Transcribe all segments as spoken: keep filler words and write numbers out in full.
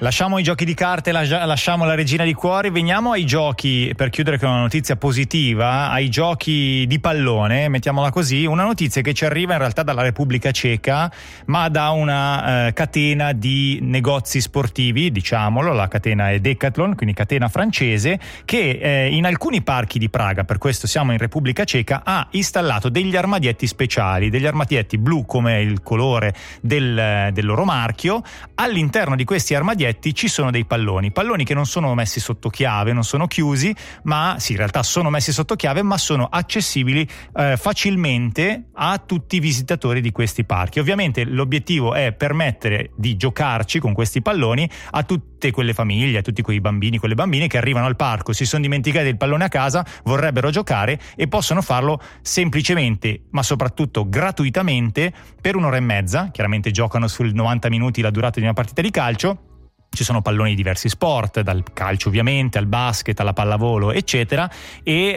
Lasciamo i giochi di carte, lasciamo la regina di cuori, veniamo ai giochi, per chiudere con una notizia positiva, ai giochi di pallone, mettiamola così, una notizia che ci arriva in realtà dalla Repubblica Ceca, ma da una eh, catena di negozi sportivi, diciamolo, la catena è Decathlon, quindi catena francese, che eh, in alcuni parchi di Praga, per questo siamo in Repubblica Ceca, ha installato degli armadietti speciali, degli armadietti blu come il colore del, del loro marchio. All'interno di questi armadietti ci sono dei palloni, palloni che non sono messi sotto chiave, non sono chiusi, ma sì, in realtà sono messi sotto chiave, ma sono accessibili eh, facilmente a tutti i visitatori di questi parchi. Ovviamente l'obiettivo è permettere di giocarci con questi palloni a tutte quelle famiglie, a tutti quei bambini, quelle bambine che arrivano al parco, si sono dimenticati del pallone a casa, vorrebbero giocare e possono farlo semplicemente, ma soprattutto gratuitamente, per un'ora e mezza. Chiaramente giocano sul novanta minuti la durata di una partita di calcio. Ci sono palloni di diversi sport, dal calcio ovviamente, al basket, alla pallavolo, eccetera, e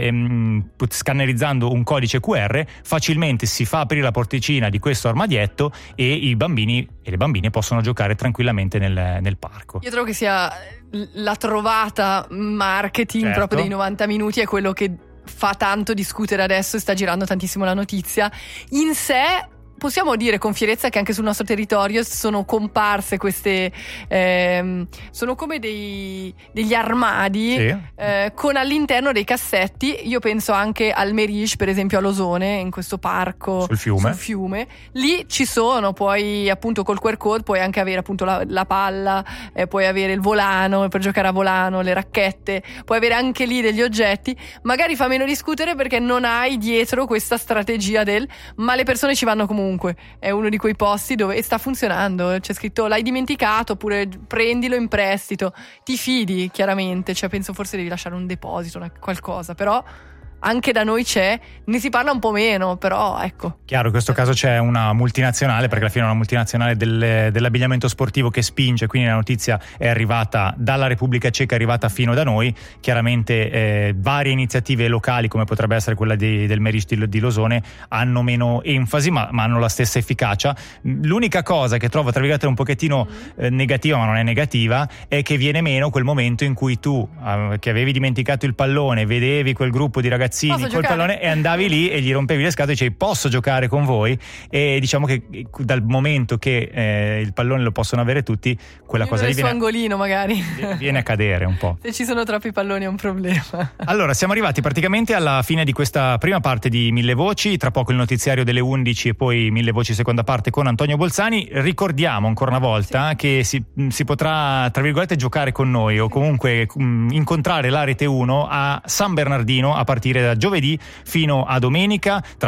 eh, scannerizzando un codice Q R facilmente si fa aprire la porticina di questo armadietto e i bambini e le bambine possono giocare tranquillamente nel, nel parco. Io trovo che sia la trovata marketing, certo, proprio dei novanta minuti, è quello che fa tanto discutere adesso e sta girando tantissimo la notizia. In sé possiamo dire con fierezza che anche sul nostro territorio sono comparse queste ehm, sono come dei, degli armadi, sì, eh, con all'interno dei cassetti. Io penso anche al Merige, per esempio a Losone, in questo parco sul fiume, sul fiume. Lì ci sono, poi appunto col Q R code puoi anche avere appunto la, la palla, eh, puoi avere il volano per giocare a volano, le racchette, puoi avere anche lì degli oggetti. Magari fa meno discutere perché non hai dietro questa strategia del ma le persone ci vanno comunque. È uno di quei posti dove sta funzionando, c'è scritto l'hai dimenticato oppure prendilo in prestito, ti fidi chiaramente, cioè penso forse devi lasciare un deposito, una, qualcosa, però anche da noi c'è, ne si parla un po' meno, però ecco. Chiaro, in questo caso c'è una multinazionale, perché alla fine è una multinazionale del, dell'abbigliamento sportivo che spinge, quindi la notizia è arrivata dalla Repubblica Ceca, è arrivata fino da noi. Chiaramente eh, varie iniziative locali, come potrebbe essere quella di, del Merige di, di Losone, hanno meno enfasi, ma, ma hanno la stessa efficacia. L'unica cosa che trovo, tra virgolette, un pochettino eh, negativa, ma non è negativa, è che viene meno quel momento in cui tu, eh, che avevi dimenticato il pallone, vedevi quel gruppo di ragazzini Posso col giocare? pallone e andavi lì e gli rompevi le scatole e dicevi posso giocare con voi, e diciamo che dal momento che eh, il pallone lo possono avere tutti, quella Io cosa lì nel suo viene, angolino magari viene a cadere un po'. Se ci sono troppi palloni è un problema. Allora siamo arrivati praticamente alla fine di questa prima parte di Mille Voci, tra poco il notiziario delle undici e poi Mille Voci seconda parte con Antonio Bolzani. Ricordiamo ancora una volta, sì, che si, si potrà tra virgolette giocare con noi, o comunque mh, incontrare la Rete uno a San Bernardino a partire da giovedì fino a domenica. Tra